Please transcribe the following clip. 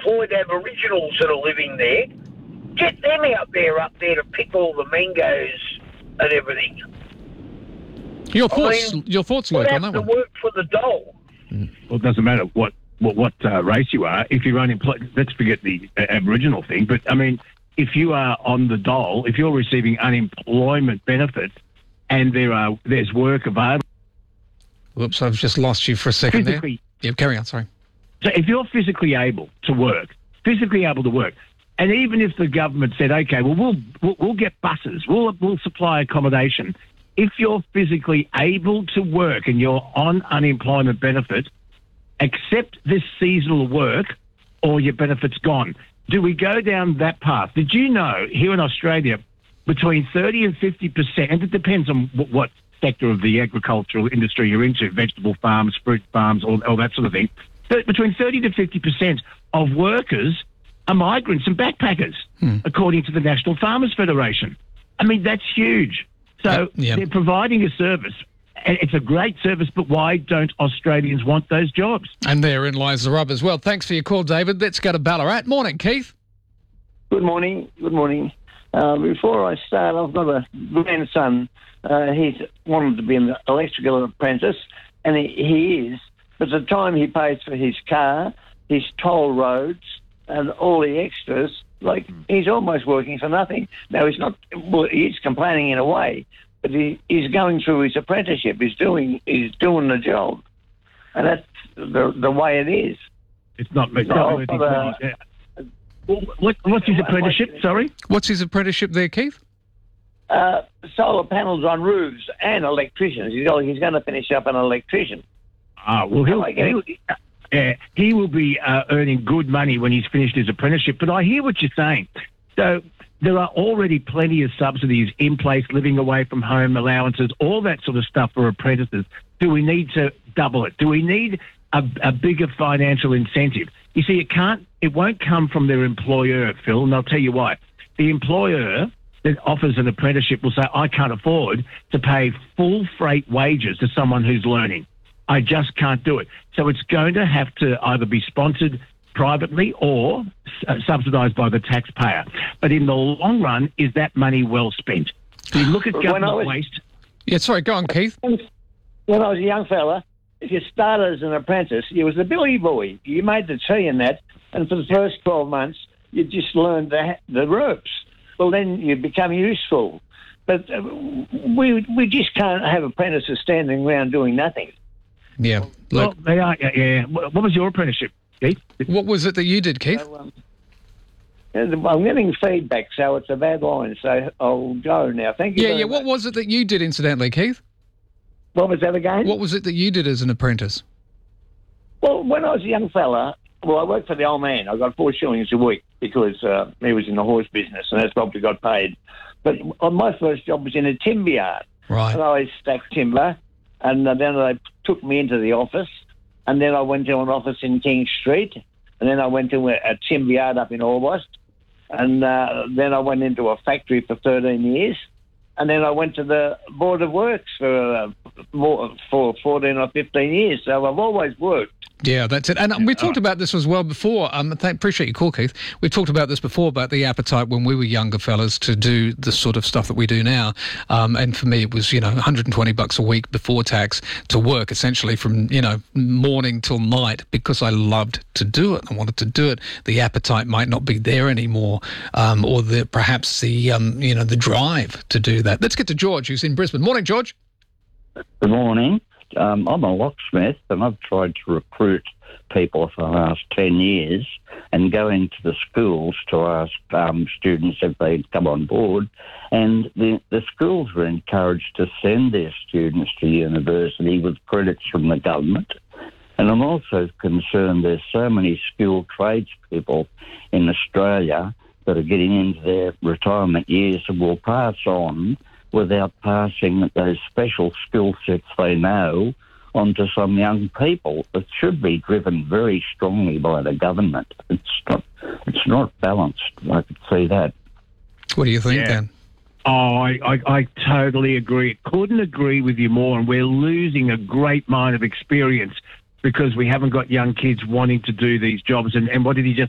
unemployed Aboriginals that are living there. Get them out there to pick all the mangoes and everything. Your thoughts, Luke, on that one? To work for the dole. Well, it doesn't matter what race you are. If you're unemployed, let's forget the Aboriginal thing. But I mean, if you are on the dole, if you're receiving unemployment benefits, and there's work available. Whoops, I've just lost you for a second there. Yeah, carry on. Sorry. So if you're physically able to work, and even if the government said, okay, well, we'll get buses, we'll supply accommodation. If you're physically able to work and you're on unemployment benefits, accept this seasonal work or your benefit's gone. Do we go down that path? Did you know here in Australia, between 30 and 50%, and it depends on what sector of the agricultural industry you're into, vegetable farms, fruit farms, all that sort of thing, between 30 to 50% of workers are migrants and backpackers, according to the National Farmers Federation. I mean, that's huge. So they're providing a service, and it's a great service, but why don't Australians want those jobs? And therein lies the rub as well. Thanks for your call, David. Let's go to Ballarat. Morning, Keith. Good morning. Before I start, I've got a grandson. He's wanted to be an electrical apprentice, and he is. But the time he pays for his car, his toll roads, and all the extras, like, he's almost working for nothing. Now, he's not. Well, he's complaining in a way, but he's going through his apprenticeship. He's doing the job, and that's the way it is. It's not. What's his apprenticeship? Sorry. What's his apprenticeship there, Keith? Solar panels on roofs and electricians. He's going to finish up an electrician. Well, he will be earning good money when he's finished his apprenticeship. But I hear what you're saying. So there are already plenty of subsidies in place, living away from home allowances, all that sort of stuff for apprentices. Do we need to double it? Do we need a bigger financial incentive? You see, it won't come from their employer, Phil, and I'll tell you why. The employer that offers an apprenticeship will say, I can't afford to pay full freight wages to someone who's learning. I just can't do it. So it's going to have to either be sponsored privately or subsidised by the taxpayer. But in the long run, is that money well spent? You look at government waste. Yeah, sorry, go on, Keith. When I was a young fella, if you started as an apprentice, you was the billy boy. You made the tea and that, and for the first 12 months, you just learned the ropes. Well, then you become useful. But we just can't have apprentices standing around doing nothing. Yeah. Well, they are. Yeah. What was your apprenticeship, Keith? What was it that you did, Keith? So, I'm getting feedback, so it's a bad line. So I'll go now. Thank you. Yeah. What was it that you did, incidentally, Keith? What was that again? What was it that you did as an apprentice? Well, when I was a young fella, I worked for the old man. I got 4 shillings a week because he was in the horse business, and that's probably got paid. But my first job was in a timber yard. Right. And I stacked timber, and then they took me into the office, and then I went to an office in King Street, and then I went to a timber yard up in Orbost, and then I went into a factory for 13 years, and then I went to the Board of Works for 14 or 15 years. So I've always worked. Yeah, that's it. And we talked about this as well before. Appreciate your call, Keith. We talked about this before, about the appetite when we were younger fellas to do the sort of stuff that we do now. And for me, it was, $120 a week before tax to work essentially from, morning till night because I loved to do it. I wanted to do it. The appetite might not be there anymore, or perhaps the drive to do that. Let's get to George, who's in Brisbane. Morning, George. Good morning. I'm a locksmith, and I've tried to recruit people for the last 10 years and go into the schools to ask students if they'd come on board. And the schools were encouraged to send their students to university with credits from the government. And I'm also concerned there's so many skilled tradespeople in Australia that are getting into their retirement years and will pass on without passing those special skill sets they know onto some young people. It should be driven very strongly by the government. It's not balanced. I could see that. What do you think, Dan? Oh, I totally agree. Couldn't agree with you more. And we're losing a great mind of experience because we haven't got young kids wanting to do these jobs. And what did he just